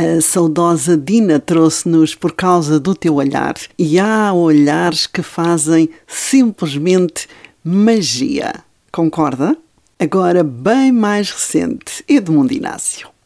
A saudosa Dina trouxe-nos Por Causa do Teu Olhar. E há olhares que fazem simplesmente magia. Concorda? Agora, bem mais recente, Edmundo Inácio.